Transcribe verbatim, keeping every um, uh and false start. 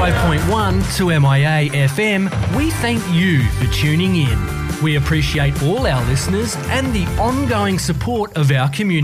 five point one to M I A F M, we thank you for tuning in. We appreciate all our listeners and the ongoing support of our community.